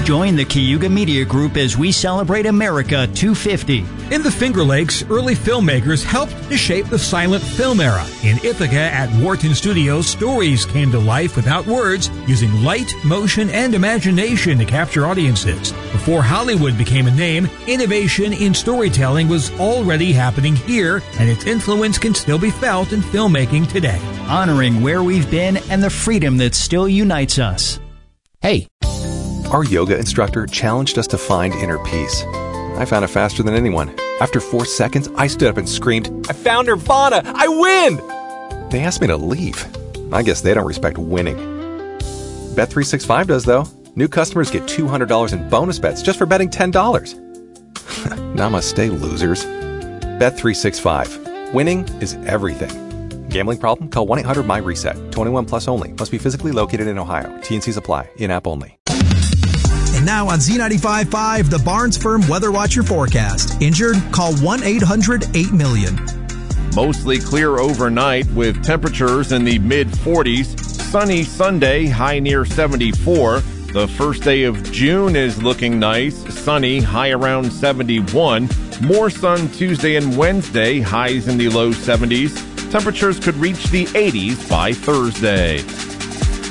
Join the Cayuga Media Group as we celebrate America 250. In the Finger Lakes, early filmmakers helped to shape the silent film era. In Ithaca at Wharton Studios, stories came to life without words, using light, motion, and imagination to capture audiences. Before Hollywood became a name, innovation in storytelling was already happening here, and its influence can still be felt in filmmaking today. Honoring where we've been and the freedom that still unites us. Hey, our yoga instructor challenged us to find inner peace. I found it faster than anyone. After 4 seconds, I stood up and screamed, "I found Nirvana! I win!" They asked me to leave. I guess they don't respect winning. Bet365 does, though. New customers get $200 in bonus bets just for betting $10. Namaste, losers. Bet365. Winning is everything. Gambling problem? Call 1-800-MY-RESET. 21 plus only. Must be physically located in Ohio. T&Cs apply. In-app only. And now on Z95.5, the Barnes Firm Weather Watcher forecast. Injured? Call 1-800-8-million. Mostly clear overnight with temperatures in the mid-40s. Sunny Sunday, high near 74. The first day of June is looking nice. Sunny, high around 71. More sun Tuesday and Wednesday, highs in the low 70s. Temperatures could reach the 80s by Thursday.